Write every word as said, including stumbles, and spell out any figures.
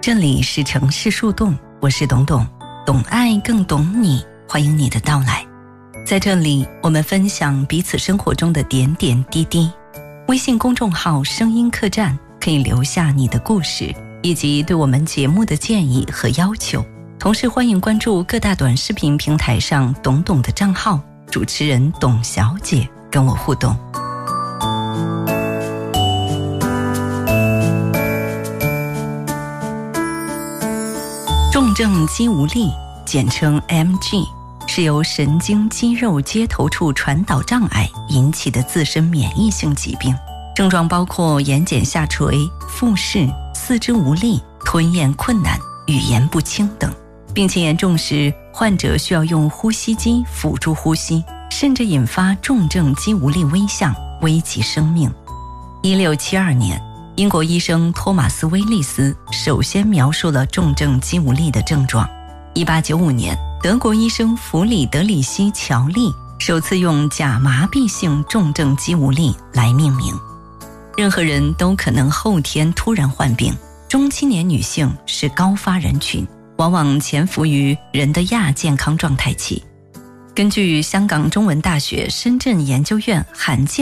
这里是城市树洞，我是董董，懂爱更懂你，欢迎你的到来。在这里，我们分享彼此生活中的点点滴滴。微信公众号声音客栈可以留下你的故事，以及对我们节目的建议和要求。同时欢迎关注各大短视频平台上董董的账号，主持人董小姐跟我互动。重症肌无力，简称 M G， 是由神经肌肉接头处传导障碍引起的自身免疫性疾病，症状包括眼睑下垂、复视、四肢无力、吞咽困难、语言不清等，并且严重时患者需要用呼吸机辅助呼吸，甚至引发重症肌无力危象，危及生命。一六七二年，英国医生托马斯·威利斯首先描述了重症肌无力的症状。一八九五年，德国医生弗里德里希·乔利首次用假麻痹性重症肌无力来命名。任何人都可能后天突然患病，中青年女性是高发人群，往往潜伏于人的亚健康状态期。根据香港中文大学深圳研究院罕见